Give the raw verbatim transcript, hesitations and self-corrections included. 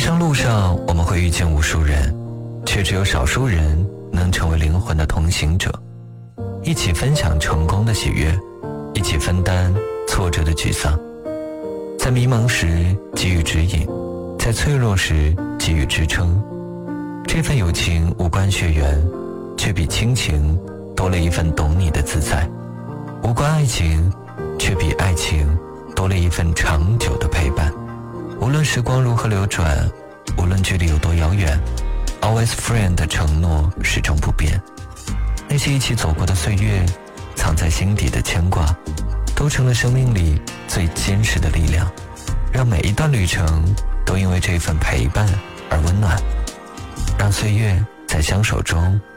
生路上我们会遇见无数人，却只有少数人能成为灵魂的同行者，一起分享成功的喜悦，一起分担挫折的沮丧。在迷茫时给予指引，在脆弱时给予支撑。这份友情无关血缘，却比亲情多了一份懂你的自在；无关爱情，却比爱情多了一份长久的陪伴。无论时光如何流转，无论距离有多遥远， Always Friend 的承诺始终不变。那些一起走过的岁月，藏在心底的牵挂，都成了生命里最坚实的力量，让每一段旅程都因为这份陪伴而温暖，让岁月在相守中